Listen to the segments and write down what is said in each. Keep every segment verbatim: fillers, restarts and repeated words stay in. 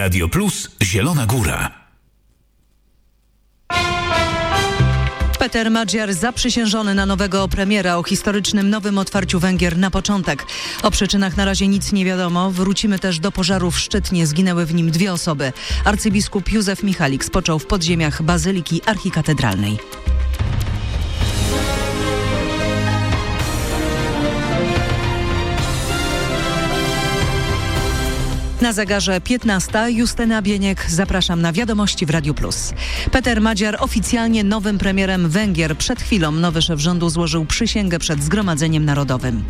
Radio Plus Zielona Góra. Peter Magyar zaprzysiężony na nowego premiera o historycznym nowym otwarciu Węgier na początek. O przyczynach na razie nic nie wiadomo. Wrócimy też do pożaru w Szczytnie. Zginęły w nim dwie osoby. Arcybiskup Józef Michalik spoczął w podziemiach Bazyliki Archikatedralnej. Na zegarze piętnasta. Justyna Bieniek. Zapraszam na Wiadomości w Radiu Plus. Peter Magyar oficjalnie nowym premierem Węgier. Przed chwilą nowy szef rządu złożył przysięgę przed Zgromadzeniem Narodowym.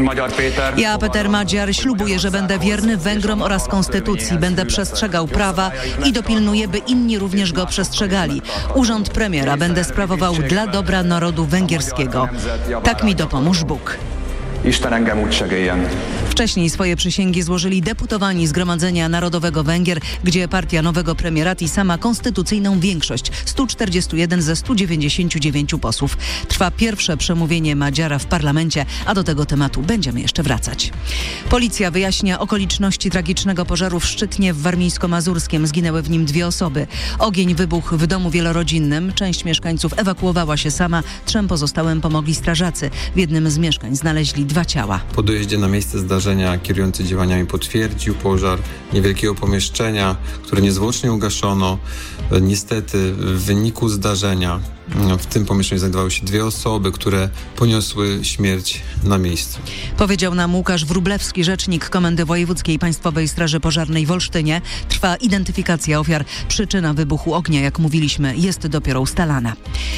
Ja, Peter Magyar, ślubuję, że będę wierny Węgrom oraz konstytucji. Będę przestrzegał prawa i dopilnuję, by inni również go przestrzegali. Urząd premiera będę sprawował dla dobra narodu węgierskiego. Tak mi dopomóż Bóg. Isten engem úgy segéljen. Wcześniej swoje przysięgi złożyli deputowani Zgromadzenia Narodowego Węgier, gdzie partia nowego premiera TISA ma konstytucyjną większość sto czterdzieści jeden ze stu dziewięćdziesięciu dziewięciu posłów. Trwa pierwsze przemówienie Magyara w parlamencie, a do tego tematu będziemy jeszcze wracać. Policja wyjaśnia okoliczności tragicznego pożaru w Szczytnie w Warmińsko-Mazurskiem. Zginęły w nim dwie osoby. Ogień wybuchł w domu wielorodzinnym. Część mieszkańców ewakuowała się sama. Trzem pozostałym pomogli strażacy. W jednym z mieszkań znaleźli dwa ciała. Po dojeździe na miejsce zdarzenia kierujący działaniami potwierdził pożar niewielkiego pomieszczenia, które niezwłocznie ugaszono. Niestety w wyniku zdarzenia w tym pomieszczeniu znajdowały się dwie osoby, które poniosły śmierć na miejscu. Powiedział nam Łukasz Wróblewski, rzecznik Komendy Wojewódzkiej Państwowej Straży Pożarnej w Olsztynie. Trwa identyfikacja ofiar. Przyczyna wybuchu ognia, jak mówiliśmy, jest dopiero ustalana.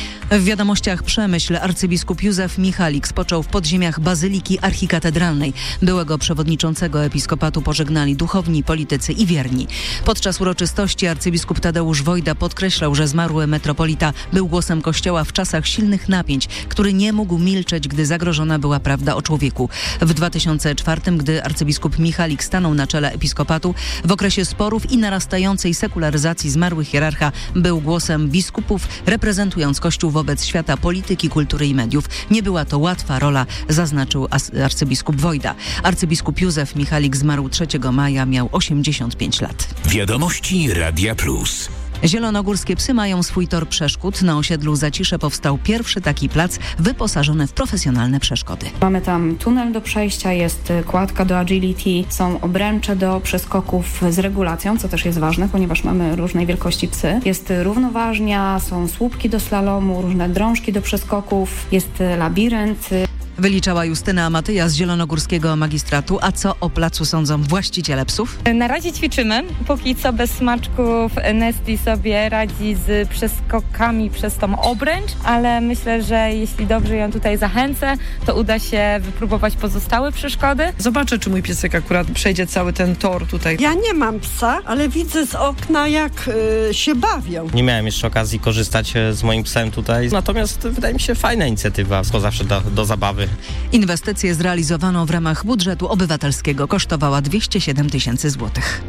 W Wiadomościach Przemyśl arcybiskup Józef Michalik spoczął w podziemiach Bazyliki Archikatedralnej. Byłego przewodniczącego episkopatu pożegnali duchowni, politycy i wierni. Podczas uroczystości arcybiskup Tadeusz Wojda podkreślał, że zmarły metropolita był głosem Kościoła w czasach silnych napięć, który nie mógł milczeć, gdy zagrożona była prawda o człowieku. W dwa tysiące czwartym, gdy arcybiskup Michalik stanął na czele episkopatu, w okresie sporów i narastającej sekularyzacji zmarły hierarcha był głosem biskupów, reprezentując Kościół wobec świata polityki, kultury i mediów. Nie była to łatwa rola, zaznaczył arcybiskup Wojda. Arcybiskup Józef Michalik zmarł trzeciego maja, miał osiemdziesiąt pięć lat. Wiadomości Radia Plus. Zielonogórskie psy mają swój tor przeszkód. Na osiedlu Zacisze powstał pierwszy taki plac wyposażony w profesjonalne przeszkody. Mamy tam tunel do przejścia, jest kładka do agility, są obręcze do przeskoków z regulacją, co też jest ważne, ponieważ mamy różnej wielkości psy. Jest równoważnia, są słupki do slalomu, różne drążki do przeskoków, jest labirynt. Wyliczała Justyna Matyja z Zielonogórskiego Magistratu. A co o placu sądzą właściciele psów? Na razie ćwiczymy. Póki co bez smaczków Nesty sobie radzi z przeskokami przez tą obręcz, ale myślę, że jeśli dobrze ją tutaj zachęcę, to uda się wypróbować pozostałe przeszkody. Zobaczę, czy mój piesek akurat przejdzie cały ten tor tutaj. Ja nie mam psa, ale widzę z okna, jak y, się bawią. Nie miałem jeszcze okazji korzystać z moim psem tutaj, natomiast wydaje mi się fajna inicjatywa, to zawsze do, do zabawy. Inwestycję zrealizowano w ramach budżetu obywatelskiego. Kosztowała dwieście siedem tysięcy złotych.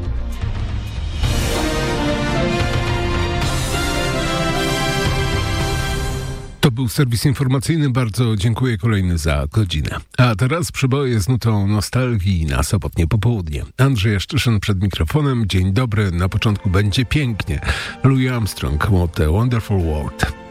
To był serwis informacyjny. Bardzo dziękuję, kolejny za godzinę. A teraz przyboje z nutą nostalgii na sobotnie popołudnie. Andrzej Jaszczyszyn przed mikrofonem. Dzień dobry. Na początku będzie pięknie. Louis Armstrong, What a Wonderful World.